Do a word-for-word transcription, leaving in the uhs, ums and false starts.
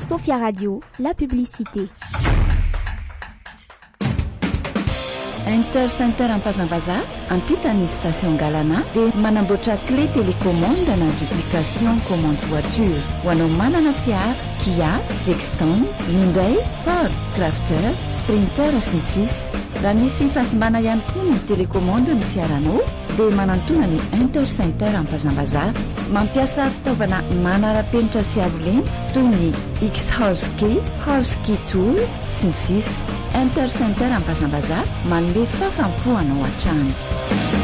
Sophia Radio, la publicité. Intercenter Ampazambaza, ampitany station Galana dia manamboatra clé télécommande na duplication commande voiture. Ho anao manana fiara, Kia, Rexton, Hyundai, Ford, Crafter, Sprinter sy ny sisa. Raha misy fasimbana ihany koa ny télécommande ny fiaranao dia manantona ny Intercenter Ampazambaza. Mampiasa fitaovana manara-penitra sy avoleny toy ny X-Horse Key, Horse Key Tool sy ny sisa. Intercenter Ampazambaza manome fafampo anao hatrany.